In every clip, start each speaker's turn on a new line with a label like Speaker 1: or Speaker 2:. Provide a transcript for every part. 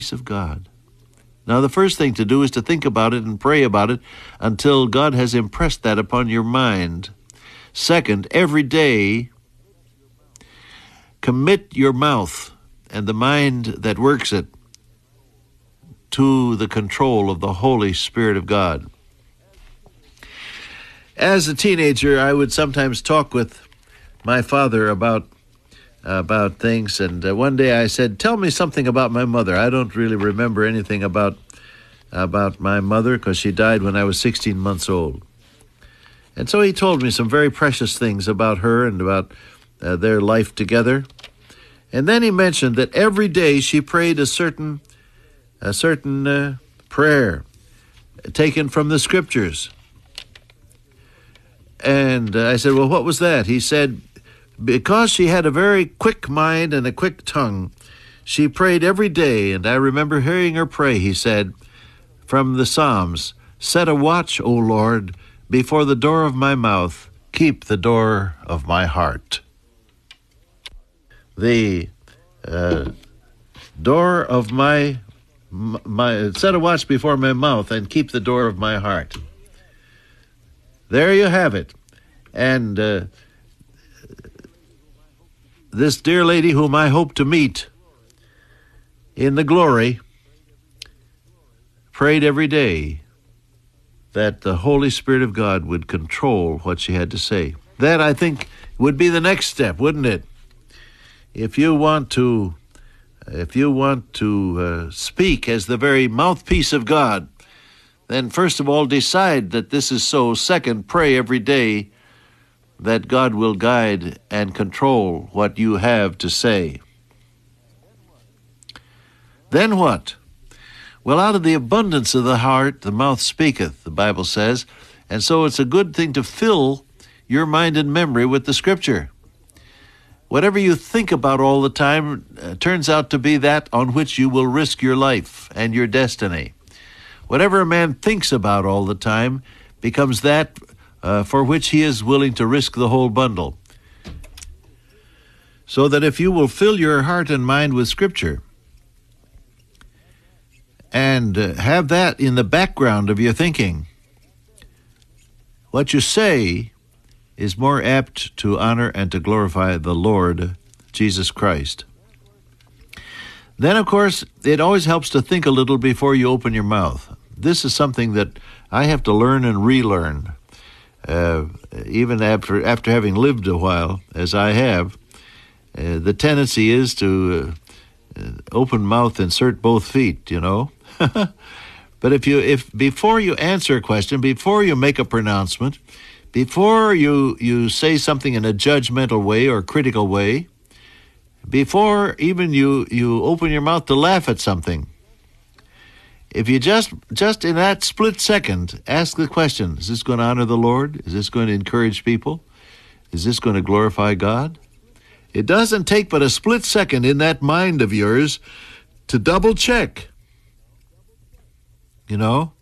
Speaker 1: of God. Now, the first thing to do is to think about it and pray about it until God has impressed that upon your mind. Second, every day, commit your mouth and the mind that works it to the control of the Holy Spirit of God. As a teenager, I would sometimes talk with my father about things, and one day I said, "Tell me something about my mother." I don't really remember anything about my mother because she died when I was 16 months old. And so he told me some very precious things about her and about their life together. And then he mentioned that every day she prayed a certain prayer taken from the Scriptures. And I said, "Well, what was that?" He said, because she had a very quick mind and a quick tongue, she prayed every day. And I remember hearing her pray, he said, from the Psalms, "Set a watch, O Lord, before the door of my mouth, keep the door of my heart." The door of my set a watch before my mouth and keep the door of my heart. There you have it. And this dear lady whom I hope to meet in the glory prayed every day that the Holy Spirit of God would control what she had to say. That, I think, would be the next step, wouldn't it? If you want to speak as the very mouthpiece of God, then first of all decide that this is so. Second, pray every day that God will guide and control what you have to say. Then what? Well, out of the abundance of the heart, the mouth speaketh, the Bible says, and so it's a good thing to fill your mind and memory with the Scripture. Whatever you think about all the time turns out to be that on which you will risk your life and your destiny. Whatever a man thinks about all the time becomes that for which he is willing to risk the whole bundle. So that if you will fill your heart and mind with Scripture and have that in the background of your thinking, what you say is more apt to honor and to glorify the Lord Jesus Christ. Then, of course, it always helps to think a little before you open your mouth. This is something that I have to learn and relearn. Even after having lived a while, as I have, the tendency is to open mouth, insert both feet, you know. But if before you answer a question, before you make a pronouncement, before you say something in a judgmental way or critical way, before even you open your mouth to laugh at something, if you just in that split second ask the question, is this going to honor the Lord? Is this going to encourage people? Is this going to glorify God? It doesn't take but a split second in that mind of yours to double check. You know,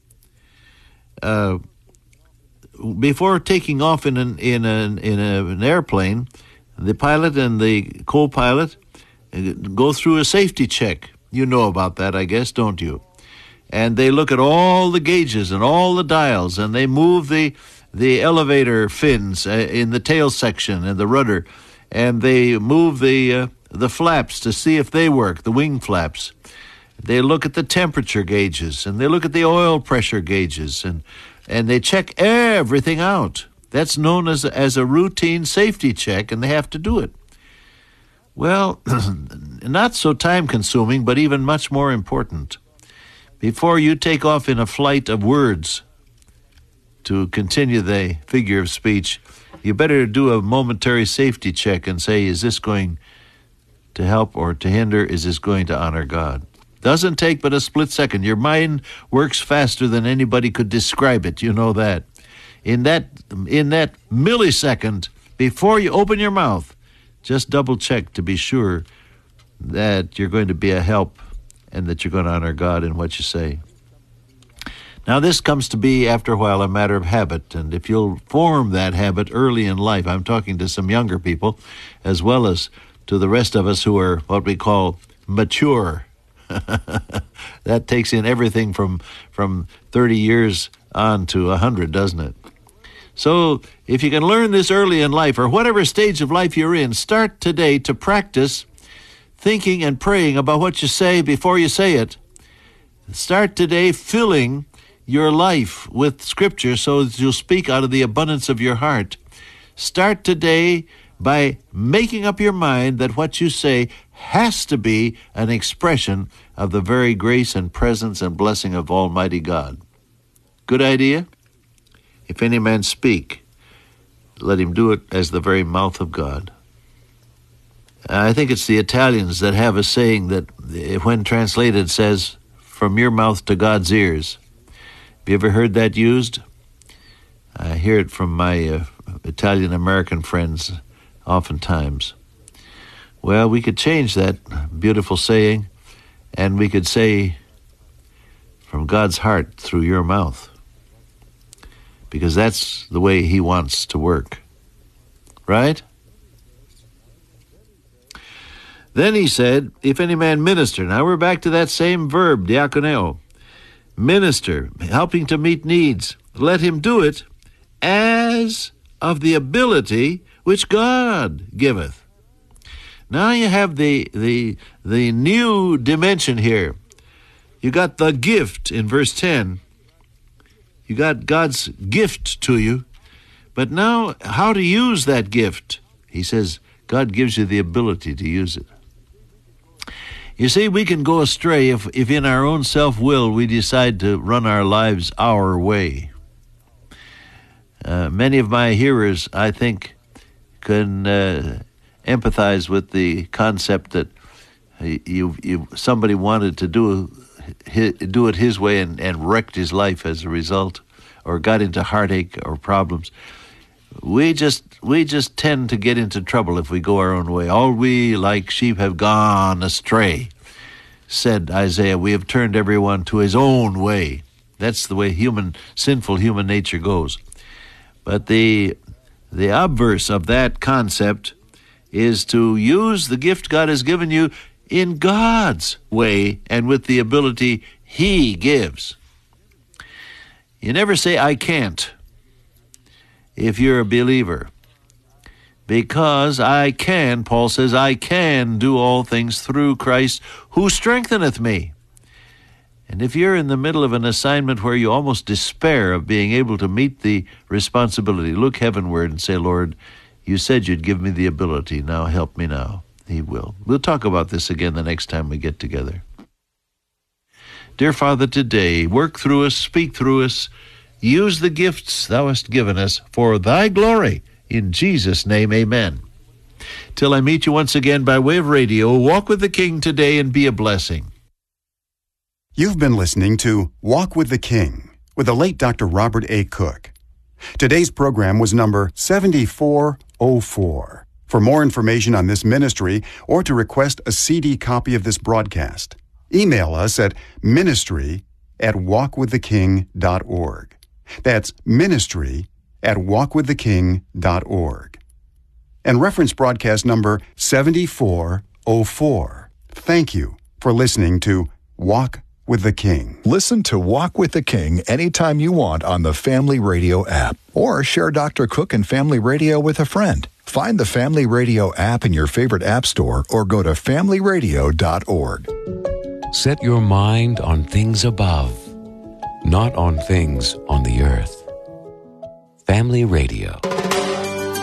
Speaker 1: before taking off in an airplane, the pilot and the co-pilot go through a safety check. You know about that, I guess, don't you? And they look at all the gauges and all the dials, and they move the elevator fins in the tail section and the rudder, and they move the flaps to see if they work, the wing flaps. They look at the temperature gauges, and they look at the oil pressure gauges, and they check everything out. That's known as a routine safety check, and they have to do it. Well, not so time-consuming, but even much more important. Before you take off in a flight of words to continue the figure of speech, you better do a momentary safety check and say, is this going to help or to hinder? Is this going to honor God? Doesn't take but a split second. Your mind works faster than anybody could describe it. You know that. In that millisecond, before you open your mouth, just double check to be sure that you're going to be a help and that you're going to honor God in what you say. Now, this comes to be, after a while, a matter of habit. And if you'll form that habit early in life, I'm talking to some younger people, as well as to the rest of us who are what we call mature. That takes in everything from 30 years on to 100, doesn't it? So if you can learn this early in life, or whatever stage of life you're in, start today to practice thinking and praying about what you say before you say it. Start today filling your life with Scripture so that you'll speak out of the abundance of your heart. Start today by making up your mind that what you say has to be an expression of the very grace and presence and blessing of Almighty God. Good idea? If any man speak, let him do it as the very mouth of God. I think it's the Italians that have a saying that, when translated, says, from your mouth to God's ears. Have you ever heard that used? I hear it from my Italian-American friends oftentimes. Well, we could change that beautiful saying, and we could say, from God's heart through your mouth, because that's the way He wants to work. Right? Then he said, if any man minister. Now we're back to that same verb, diakoneo. Minister, helping to meet needs. Let him do it as of the ability which God giveth. Now you have the new dimension here. You got the gift in verse 10. You got God's gift to you. But now, how to use that gift? He says, God gives you the ability to use it. You see, we can go astray if in our own self-will we decide to run our lives our way. Many of my hearers, I think, can empathize with the concept that somebody wanted to do it his way and wrecked his life as a result, or got into heartache or problems. We just tend to get into trouble if we go our own way. All we like sheep have gone astray, said Isaiah. We have turned everyone to his own way. That's the way sinful human nature goes. But the obverse of that concept is to use the gift God has given you in God's way and with the ability He gives. You never say, I can't, if you're a believer. Because I can, Paul says, I can do all things through Christ who strengtheneth me. And if you're in the middle of an assignment where you almost despair of being able to meet the responsibility, look heavenward and say, Lord, you said you'd give me the ability. Now help me now. He will. We'll talk about this again the next time we get together. Dear Father, today, work through us, speak through us, use the gifts thou hast given us for thy glory. In Jesus' name, amen. Till I meet you once again by way of radio, walk with the King today and be a blessing.
Speaker 2: You've been listening to Walk with the King with the late Dr. Robert A. Cook. Today's program was number 7404. For more information on this ministry or to request a CD copy of this broadcast, email us at ministry@walkwiththeking.org. That's ministry@walkwiththeking.org. And reference broadcast number 7404. Thank you for listening to Walk with the King.
Speaker 3: Listen to Walk with the King anytime you want on the Family Radio app, or share Dr. Cook and Family Radio with a friend. Find the Family Radio app in your favorite app store or go to familyradio.org.
Speaker 4: Set your mind on things above, not on things on the earth. Family Radio.